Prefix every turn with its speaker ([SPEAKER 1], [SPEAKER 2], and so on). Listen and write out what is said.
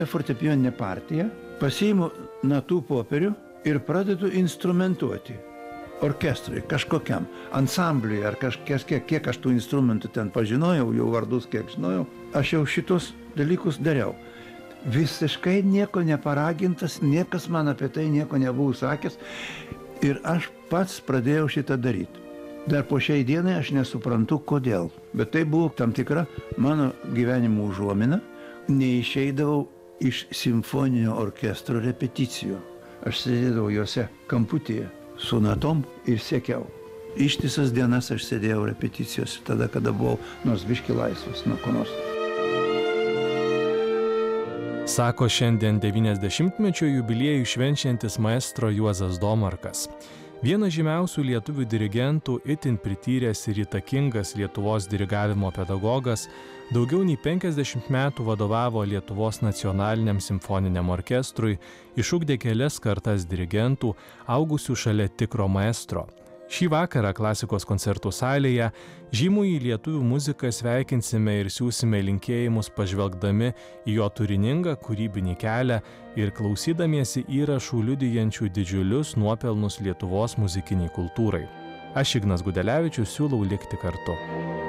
[SPEAKER 1] fortepijoninę partiją, pasiimu natų popierių ir pradedu instrumentuoti orkestrui, kažkokiam, ansambliui ar kiek aš tų instrumentų ten pažinojau, jau vardus kiek žinojau, aš jau šitos dalykus dariau. Visiškai nieko neparagintas, niekas man apie tai nieko nebuvo sakęs ir aš pats pradėjau šitą daryti. Dar po šiai dienai aš nesuprantu, kodėl, bet tai buvo tam tikra mano gyvenimo užuomina, neišeidavau iš simfoninio orkestro repeticijų. Aš sėdėdavau juose kamputyje su natom ir siekiau. Ištisas dienas aš sėdėjau repeticijos tada, kada buvau nors biški laisvas nuo ko nors.
[SPEAKER 2] Sako šiandien 90-mečio jubiliejų švenčiantis maestro Juozas Domarkas. Vienas žymiausių lietuvių dirigentų, itin prityręs ir įtakingas Lietuvos dirigavimo pedagogas, daugiau nei 50 metų vadovavo Lietuvos nacionaliniam simfoniniam orkestrui, išugdė kelias kartas dirigentų, augusių šalia tikro maestro. Šį vakarą Klasikos koncertų salėje žymųjį lietuvių muziką sveikinsime ir siūsime linkėjimus pažvelgdami į jo turiningą kūrybinį kelią ir klausydamiesi įrašų liudijančių didžiulius nuopelnus Lietuvos muzikiniai kultūrai. Aš Ignas Gudelevičius siūlau likti kartu.